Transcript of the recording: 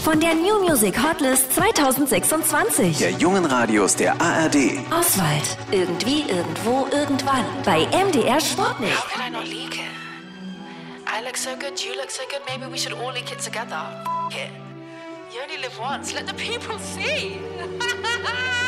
von der New Music Hotlist 2026. Der jungen Radios der ARD. Oswald. Irgendwie, irgendwo, irgendwann. Bei MDR Sputnik. How can I not leak it? I look so good, you look so good, maybe we should all leak it together. F*** it. You only live once, let the people see.